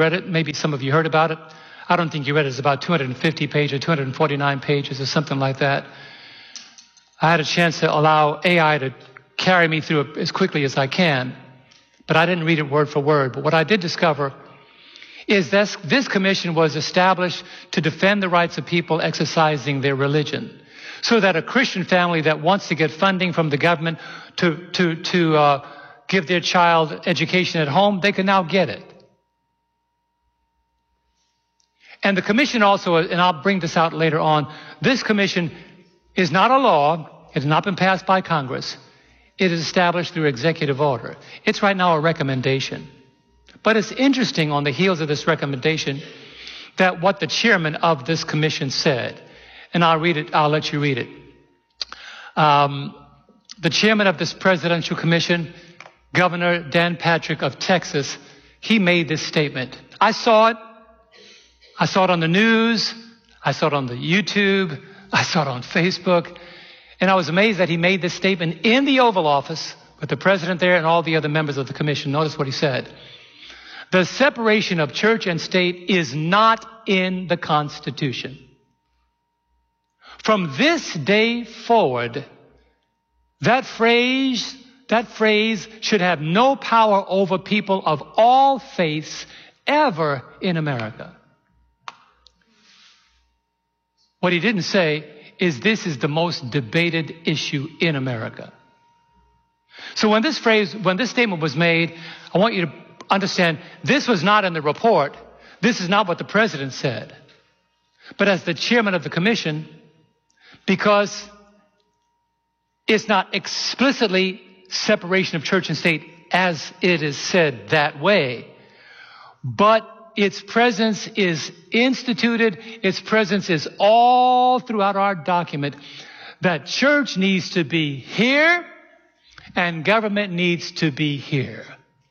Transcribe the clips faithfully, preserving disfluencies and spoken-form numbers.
read it. Maybe some of you heard about it. I don't think you read it. It's about two hundred fifty pages or two hundred forty-nine pages or something like that. I had a chance to allow A I to carry me through it as quickly as I can, but I didn't read it word for word. But what I did discover is that this commission was established to defend the rights of people exercising their religion, so that a Christian family that wants to get funding from the government to, to, to uh, give their child education at home, they can now get it. And the commission also, and I'll bring this out later on, this commission is not a law. It has not been passed by Congress. It is established through executive order. It's right now a recommendation. But it's interesting on the heels of this recommendation that what the chairman of this commission said, and I'll read it, I'll let you read it. Um, the chairman of this presidential commission, Governor Dan Patrick of Texas, he made this statement. I saw it. I saw it on the news. I saw it on the YouTube. I saw it on Facebook. And I was amazed that he made this statement in the Oval Office with the president there and all the other members of the commission. Notice what he said. The separation of church and state is not in the Constitution. From this day forward, that phrase, that phrase should have no power over people of all faiths ever in America. What he didn't say is this is the most debated issue in America. So when this phrase, when this statement was made, I want you to understand, this was not in the report. This is not what the president said. But as the chairman of the commission, because it's not explicitly separation of church and state as it is said that way, but its presence is instituted, its presence is all throughout our document, that church needs to be here and government needs to be here.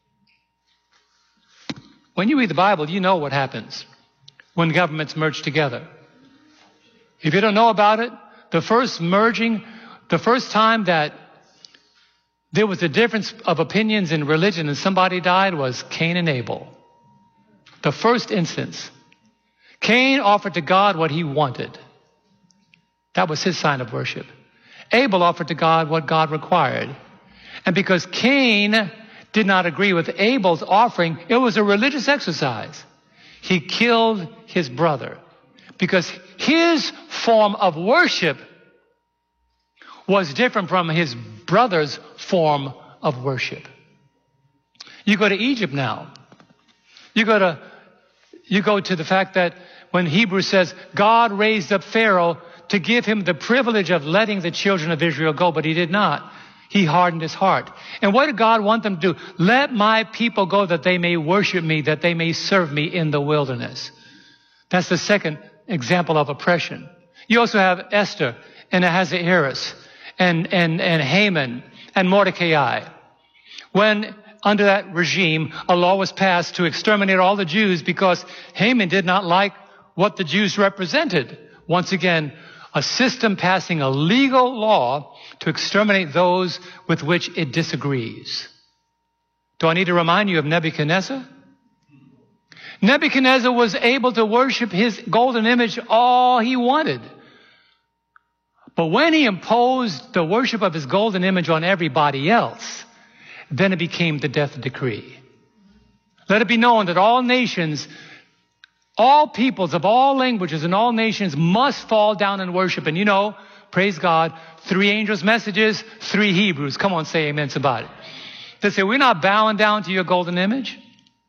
When you read the Bible, you know what happens when governments merge together. If you don't know about it, the first merging, the first time that there was a difference of opinions in religion and somebody died was Cain and Abel. The first instance. Cain offered to God what he wanted. That was his sign of worship. Abel offered to God what God required. And because Cain did not agree with Abel's offering, it was a religious exercise. He killed his brother because his form of worship was different from his brother's form of worship. You go to Egypt now. You go to, you go to the fact that when Hebrews says God raised up Pharaoh to give him the privilege of letting the children of Israel go, but he did not. He hardened his heart. And what did God want them to do? Let my people go that they may worship me, that they may serve me in the wilderness. That's the second example of oppression. You also have Esther and Ahasuerus and, and, and Haman and Mordecai. When under that regime, a law was passed to exterminate all the Jews because Haman did not like what the Jews represented. Once again, a system passing a legal law to exterminate those with which it disagrees. Do I need to remind you of Nebuchadnezzar? Nebuchadnezzar was able to worship his golden image all he wanted. But when he imposed the worship of his golden image on everybody else, then it became the death decree. Let it be known that all nations, all peoples of all languages and all nations must fall down and worship. And you know, praise God, three angels' messages, three Hebrews. Come on, say amen, somebody. They say, we're not bowing down to your golden image.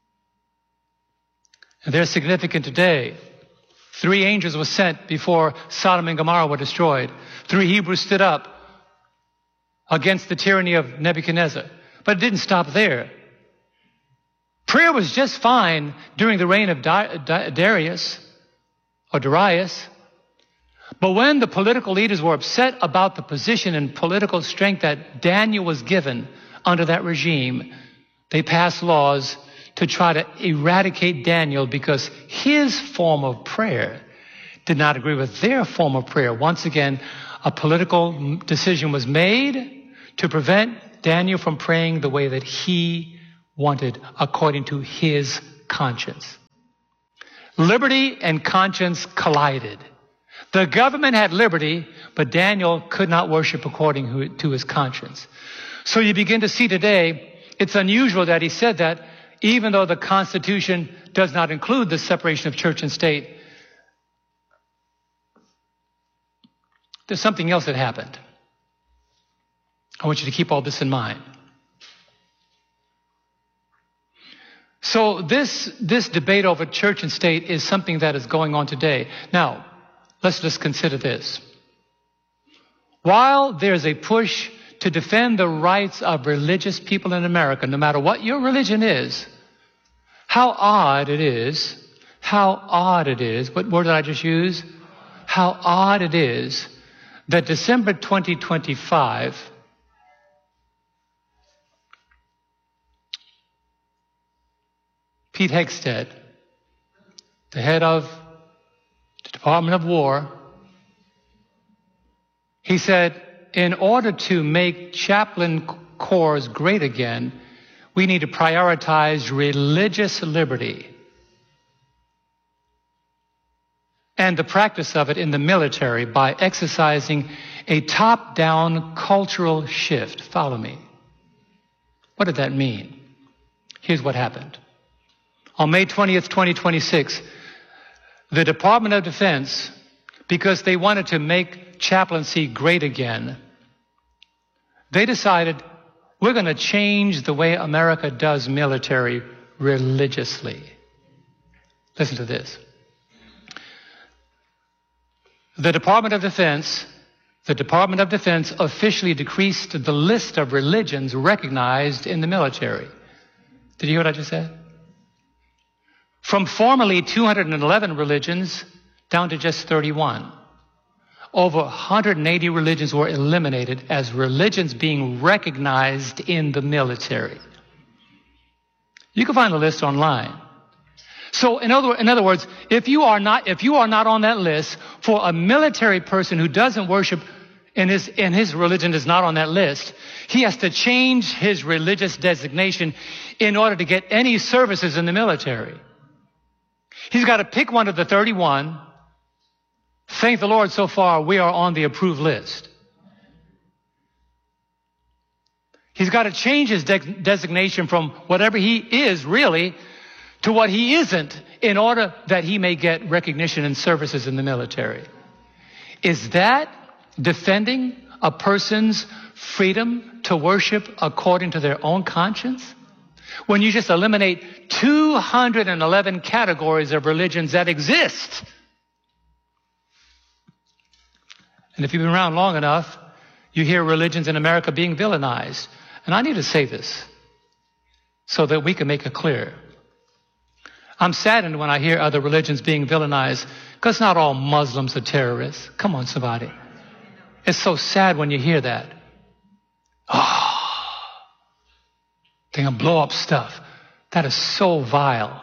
And they're significant today. Three angels were sent before Sodom and Gomorrah were destroyed. Three Hebrews stood up against the tyranny of Nebuchadnezzar. But it didn't stop there. Prayer was just fine during the reign of Darius or Darius. But when the political leaders were upset about the position and political strength that Daniel was given under that regime, they passed laws to try to eradicate Daniel because his form of prayer did not agree with their form of prayer. Once again, a political decision was made to prevent Daniel from praying the way that he wanted according to his conscience. Liberty and conscience collided. The government had liberty, but Daniel could not worship according to his conscience. So you begin to see today, it's unusual that he said that, even though the Constitution does not include the separation of church and state. There's something else that happened. I want you to keep all this in mind. So this, this debate over church and state is something that is going on today. Now, let's just consider this. While there's a push to defend the rights of religious people in America, no matter what your religion is, how odd it is, how odd it is, what word did I just use? How odd it is that December twenty twenty-five, Pete Hegseth, the head of the Department of War, he said, in order to make chaplain corps great again, we need to prioritize religious liberty and the practice of it in the military by exercising a top-down cultural shift. Follow me. What did that mean? Here's what happened. On May twentieth, twenty twenty-six, the Department of Defense, because they wanted to make chaplaincy great again, they decided, we're going to change the way America does military religiously. Listen to this. The Department of Defense, the Department of Defense officially decreased the list of religions recognized in the military. Did you hear what I just said? From formerly two hundred eleven religions down to just thirty-one. Over one hundred eighty religions were eliminated as religions being recognized in the military. You can find the list online. So in other, in other words, if you are not, if you are not on that list, for a military person who doesn't worship and his, and his religion is not on that list, he has to change his religious designation in order to get any services in the military. He's got to pick one of the thirty-one. Thank the Lord, so far we are on the approved list. He's got to change his de- designation from whatever he is really to what he isn't in order that he may get recognition and services in the military. Is that defending a person's freedom to worship according to their own conscience? When you just eliminate two hundred eleven categories of religions that exist. And if you've been around long enough, you hear religions in America being villainized. And I need to say this so that we can make it clear. I'm saddened when I hear other religions being villainized, because not all Muslims are terrorists. Come on, somebody. It's so sad when you hear that. Oh, they're going to blow up stuff. That is so vile.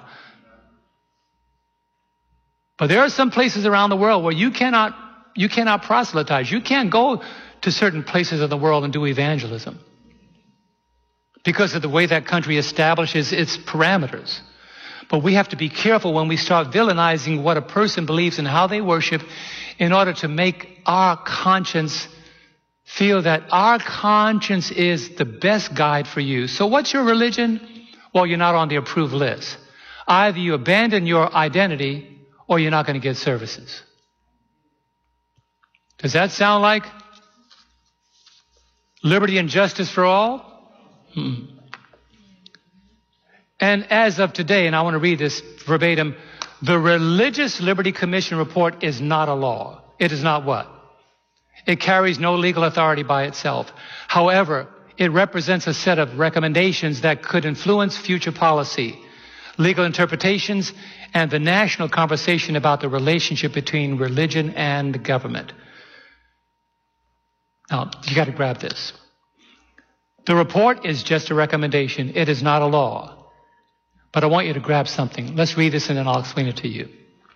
But there are some places around the world where you cannot You cannot proselytize. You can't go to certain places of the world and do evangelism because of the way that country establishes its parameters. But we have to be careful when we start villainizing what a person believes and how they worship in order to make our conscience feel that our conscience is the best guide for you. So what's your religion? Well, you're not on the approved list. Either you abandon your identity or you're not going to get services. Does that sound like liberty and justice for all? Hmm. And as of today, and I want to read this verbatim, the Religious Liberty Commission report is not a law. It is not what? It carries no legal authority by itself. However, it represents a set of recommendations that could influence future policy, legal interpretations, and the national conversation about the relationship between religion and government. Now, you got to grab this. The report is just a recommendation. It is not a law. But I want you to grab something. Let's read this and then I'll explain it to you.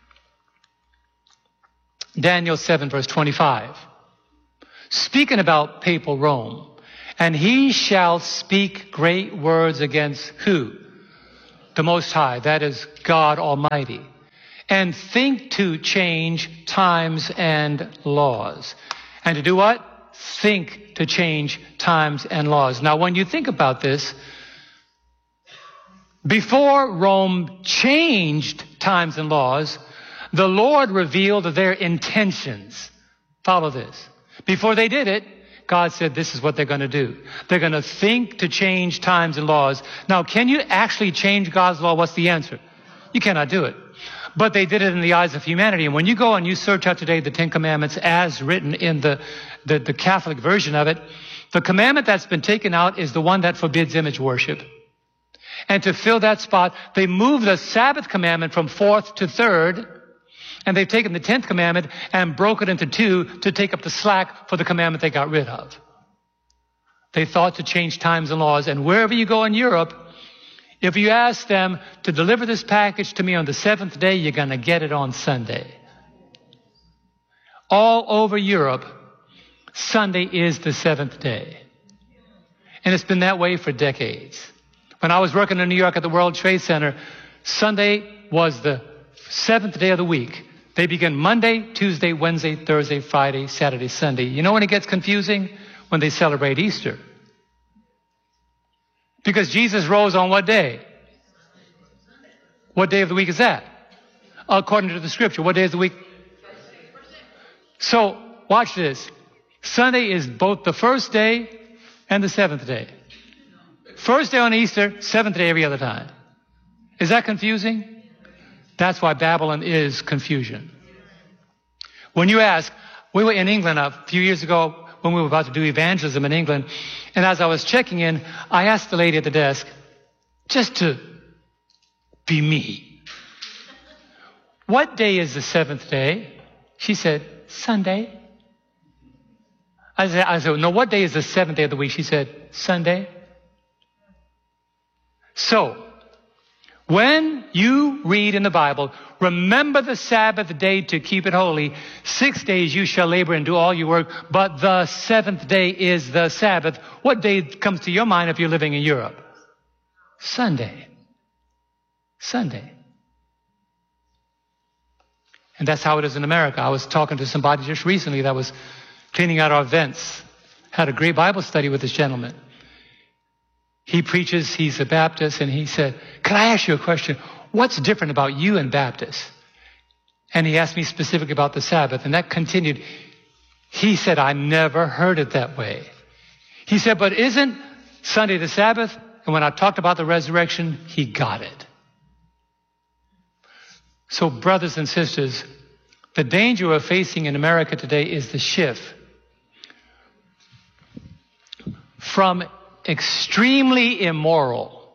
Daniel seven, verse twenty-five. Speaking about papal Rome, and he shall speak great words against who? The Most High, that is God Almighty. and think to change times and laws. And to do what? Think to change times and laws. Now, when you think about this, before Rome changed times and laws, the Lord revealed their intentions. Follow this. Before they did it, God said this is what they're going to do. They're going to think to change times and laws. Now, can you actually change God's law? What's the answer? You cannot do it. But they did it in the eyes of humanity. And when you go and you search out today the Ten Commandments as written in the, the, the Catholic version of it, the commandment that's been taken out is the one that forbids image worship. And to fill that spot, they moved the Sabbath commandment from fourth to third, and they've taken the tenth commandment and broke it into two to take up the slack for the commandment they got rid of. They thought to change times and laws. And wherever you go in Europe, if you ask them to deliver this package to me on the seventh day, you're going to get it on Sunday. All over Europe, Sunday is the seventh day. And it's been that way for decades. When I was working in New York at the World Trade Center, Sunday was the seventh day of the week. They begin Monday, Tuesday, Wednesday, Thursday, Friday, Saturday, Sunday. You know when it gets confusing? When they celebrate Easter. Because Jesus rose on what day? What day of the week is that? According to the scripture, what day is the week? So, watch this. Sunday is both the first day and the seventh day. First day on Easter, seventh day every other time. Is that confusing? That's why Babylon is confusion. When you ask, we were in England a few years ago when we were about to do evangelism in England, and as I was checking in, I asked the lady at the desk, just to be me, what day is the seventh day? She said, Sunday. I said, I said, no, what day is the seventh day of the week? She said, Sunday. So, when you read in the Bible, remember the Sabbath day to keep it holy. Six days you shall labor and do all your work, but the seventh day is the Sabbath. What day comes to your mind if you're living in Europe? Sunday. Sunday. And that's how it is in America. I was talking to somebody just recently that was cleaning out our vents. Had a great Bible study with this gentleman. He preaches, he's a Baptist, and he said, can I ask you a question? What's different about you and Baptists? And he asked me specifically about the Sabbath, and that continued. He said, I never heard it that way. He said, but isn't Sunday the Sabbath? And when I talked about the resurrection, he got it. So, brothers and sisters, the danger we're facing in America today is the shift from extremely immoral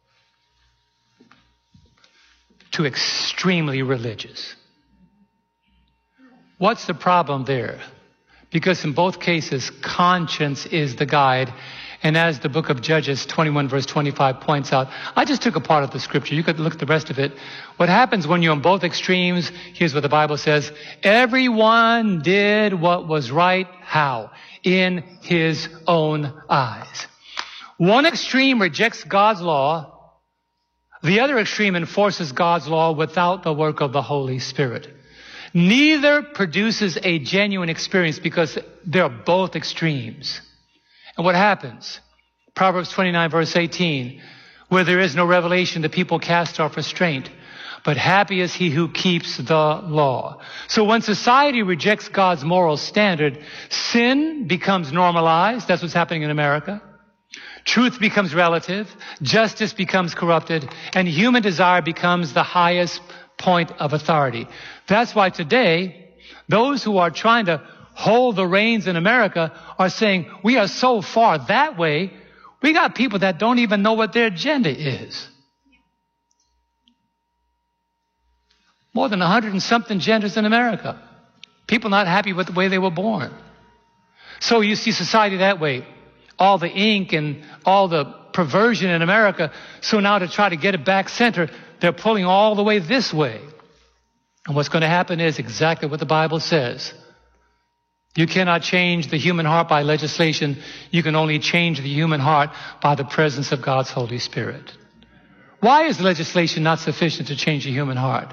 to extremely religious. What's the problem there? Because in both cases, conscience is the guide. And as the book of Judges twenty-one verse twenty-five points out, I just took a part of the scripture. You could look at the rest of it. What happens when you're on both extremes, here's what the Bible says. Everyone did what was right. How? In his own eyes. One extreme rejects God's law. The other extreme enforces God's law without the work of the Holy Spirit. Neither produces a genuine experience because they're both extremes. And what happens? Proverbs twenty-nine verse eighteen, where there is no revelation, the people cast off restraint. But happy is he who keeps the law. So when society rejects God's moral standard, sin becomes normalized. That's what's happening in America. Truth becomes relative, justice becomes corrupted, and human desire becomes the highest point of authority. That's why today, those who are trying to hold the reins in America are saying, we are so far that way, we got people that don't even know what their agenda is. More than a hundred and something genders in America. People not happy with the way they were born. So you see society that way. All the ink and all the perversion in America. So now to try to get it back center, they're pulling all the way this way. And what's going to happen is exactly what the Bible says. You cannot change the human heart by legislation. You can only change the human heart by the presence of God's Holy Spirit. Why is legislation not sufficient to change the human heart?